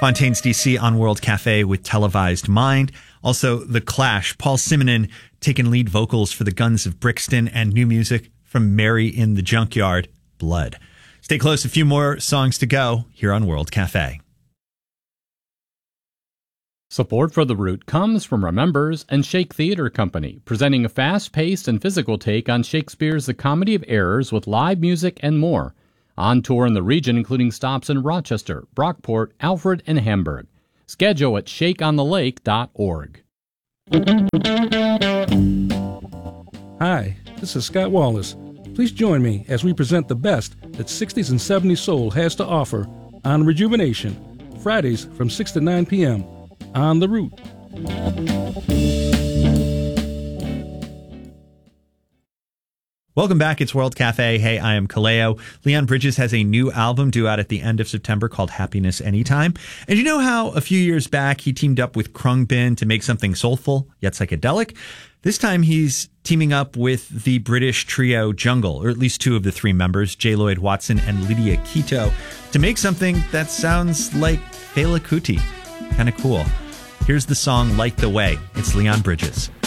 Fontaines DC on World Cafe with Televised Mind. Also, The Clash, Paul Simonon taking lead vocals for the Guns of Brixton, and new music from Mary in the Junkyard, Blood. Stay close, a few more songs to go here on World Cafe. Support for The Root comes from Remembers and Shake Theatre Company, presenting a fast-paced and physical take on Shakespeare's The Comedy of Errors with live music and more. On tour in the region, including stops in Rochester, Brockport, Alfred, and Hamburg. Schedule at shakeonthelake.org. Hi, this is Scott Wallace. Please join me as we present the best that 60s and 70s soul has to offer on Rejuvenation, Fridays from 6 to 9 p.m. on The Root. Welcome back. It's World Cafe. Hey, I am Kaleo. Leon Bridges has a new album due out at the end of September called Happiness Anytime. And you know how a few years back he teamed up with Khruangbin to make something soulful yet psychedelic? This time he's teaming up with the British trio Jungle, or at least two of the three members, J. Lloyd Watson and Lydia Quito, to make something that sounds like Fela Kuti. Kind of cool. Here's the song Light the Way. It's Leon Bridges.